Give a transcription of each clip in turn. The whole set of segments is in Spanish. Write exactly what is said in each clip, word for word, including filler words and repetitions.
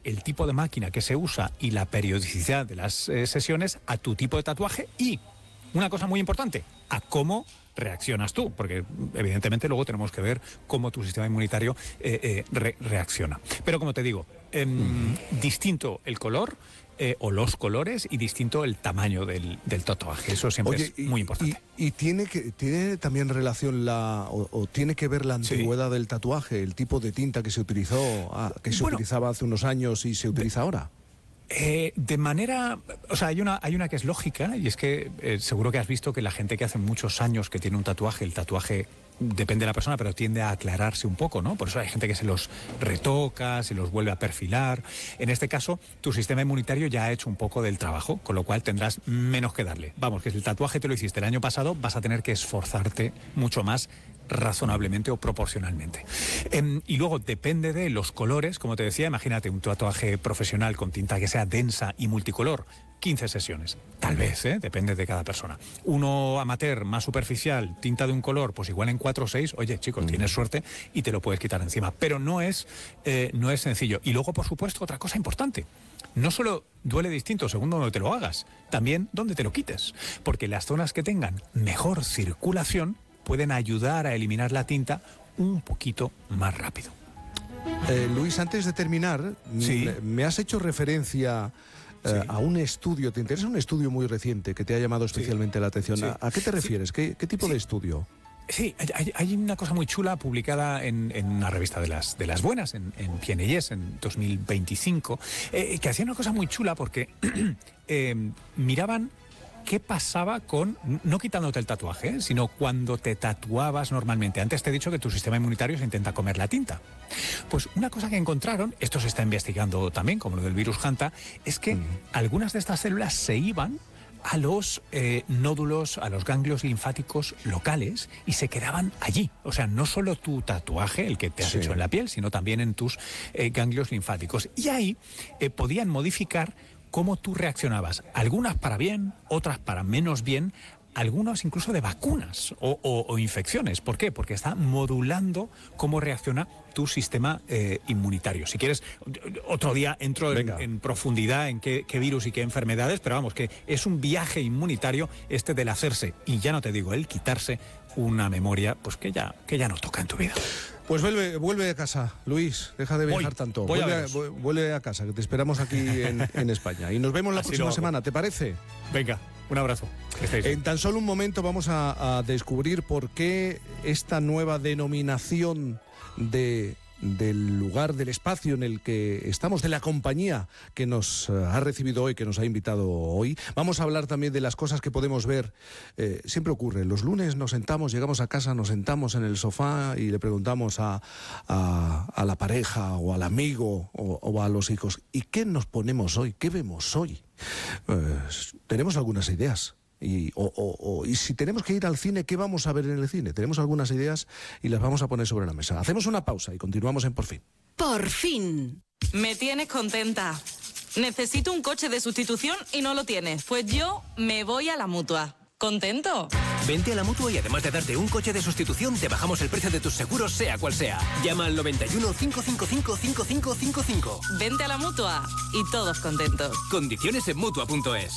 el tipo de máquina que se usa y la periodicidad de las eh, sesiones a tu tipo de tatuaje y, una cosa muy importante, a cómo reaccionas tú, porque evidentemente luego tenemos que ver cómo tu sistema inmunitario eh, eh, re reacciona. Pero como te digo, eh, mm. distinto el color eh, o los colores y distinto el tamaño del, del tatuaje. Eso siempre Oye, es muy importante. Y, y tiene que tiene también relación la o, o tiene que ver la antigüedad sí. del tatuaje, el tipo de tinta que se utilizó, ah, que se bueno, utilizaba hace unos años y se utiliza de, ahora. Eh, de manera, o sea, hay una, hay una que es lógica y es que eh, seguro que has visto que la gente que hace muchos años que tiene un tatuaje, el tatuaje depende de la persona, pero tiende a aclararse un poco, ¿no? Por eso hay gente que se los retoca, se los vuelve a perfilar. En este caso, tu sistema inmunitario ya ha hecho un poco del trabajo, con lo cual tendrás menos que darle. Vamos, que si el tatuaje te lo hiciste el año pasado, vas a tener que esforzarte mucho más razonablemente o proporcionalmente. Eh, y luego depende de los colores, como te decía, imagínate un tatuaje profesional con tinta que sea densa y multicolor, quince sesiones, tal vez, ¿eh? Depende de cada persona. Uno amateur, más superficial, tinta de un color, pues igual en cuatro o seis, oye chicos, mm. tienes suerte y te lo puedes quitar encima, pero no es, eh, no es sencillo. Y luego, por supuesto, otra cosa importante, no solo duele distinto según donde te lo hagas, también donde te lo quites, porque las zonas que tengan mejor circulación pueden ayudar a eliminar la tinta un poquito más rápido. Eh, Luis, antes de terminar, sí. me, me has hecho referencia eh, sí. a un estudio, te interesa un estudio muy reciente que te ha llamado especialmente sí. la atención. Sí. ¿A, ¿A qué te refieres? Sí. ¿Qué, qué tipo sí. de estudio? Sí, hay, hay una cosa muy chula publicada en, en una revista de las, de las buenas, en, en P N A S, en dos mil veinticinco, eh, que hacía una cosa muy chula porque eh, miraban qué pasaba con, no quitándote el tatuaje, ¿eh? sino cuando te tatuabas normalmente. Antes te he dicho que tu sistema inmunitario se intenta comer la tinta. Pues una cosa que encontraron, esto se está investigando también, como lo del virus Hanta, es que mm. algunas de estas células se iban a los eh, nódulos, a los ganglios linfáticos locales y se quedaban allí. O sea, no solo tu tatuaje, el que te has sí. hecho en la piel, sino también en tus eh, ganglios linfáticos. Y ahí eh, podían modificar cómo tú reaccionabas, algunas para bien, otras para menos bien, algunos incluso de vacunas o, o, o infecciones. ¿Por qué? Porque está modulando cómo reacciona tu sistema eh, inmunitario. Si quieres, otro día entro en, en profundidad en qué, qué virus y qué enfermedades, pero vamos, que es un viaje inmunitario este del hacerse, y ya no te digo, el quitarse una memoria pues que ya, que ya no toca en tu vida. Pues vuelve, vuelve a casa, Luis, deja de viajar voy, tanto. Voy vuelve, a a, vuelve a casa, que te esperamos aquí en, en España. Y nos vemos la Así próxima semana, ¿te parece? Venga, un abrazo. En tan solo un momento vamos a, a descubrir por qué esta nueva denominación de... del lugar, del espacio en el que estamos, de la compañía que nos ha recibido hoy, que nos ha invitado hoy. Vamos a hablar también de las cosas que podemos ver. Eh, siempre ocurre, los lunes nos sentamos, llegamos a casa, nos sentamos en el sofá y le preguntamos a, a, a la pareja o al amigo o, o a los hijos, ¿y qué nos ponemos hoy? ¿Qué vemos hoy? Eh, tenemos algunas ideas. Y, o, o, o, y si tenemos que ir al cine, ¿qué vamos a ver en el cine? Tenemos algunas ideas y las vamos a poner sobre la mesa. Hacemos una pausa y continuamos en Por Fin. Por fin. Me tienes contenta. Necesito un coche de sustitución y no lo tienes. Pues yo me voy a la Mutua. ¿Contento? Vente a la Mutua y además de darte un coche de sustitución, te bajamos el precio de tus seguros, sea cual sea. Llama al noventa y uno, cinco cinco cinco, cinco cinco cinco cinco. Vente a la Mutua y todos contentos. Condiciones en Mutua punto es.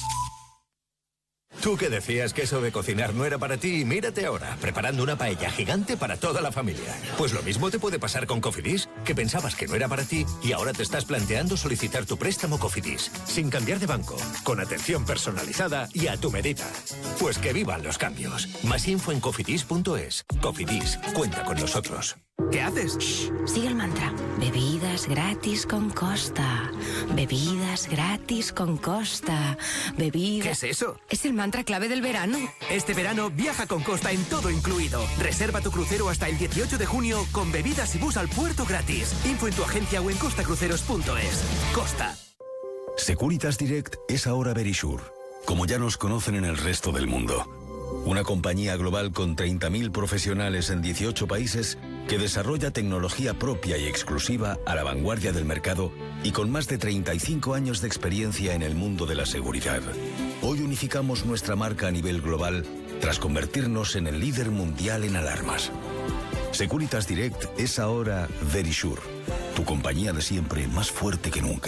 Tú que decías que eso de cocinar no era para ti, mírate ahora, preparando una paella gigante para toda la familia. Pues lo mismo te puede pasar con Cofidis, que pensabas que no era para ti y ahora te estás planteando solicitar tu préstamo Cofidis, sin cambiar de banco, con atención personalizada y a tu medida. Pues que vivan los cambios. Más info en cofidis punto es. Cofidis, cuenta con nosotros. ¿Qué haces? Shh, sigue el mantra. Bebidas gratis con Costa. Bebidas gratis con Costa. Bebidas... ¿Qué es eso? Es el mantra clave del verano. Este verano viaja con Costa en todo incluido. Reserva tu crucero hasta el dieciocho de junio con bebidas y bus al puerto gratis. Info en tu agencia o en costa cruceros punto es. Costa. Securitas Direct es ahora Verisure, como ya nos conocen en el resto del mundo. Una compañía global con treinta mil profesionales en dieciocho países que desarrolla tecnología propia y exclusiva a la vanguardia del mercado y con más de treinta y cinco años de experiencia en el mundo de la seguridad. Hoy unificamos nuestra marca a nivel global tras convertirnos en el líder mundial en alarmas. Securitas Direct es ahora Verisure, tu compañía de siempre más fuerte que nunca.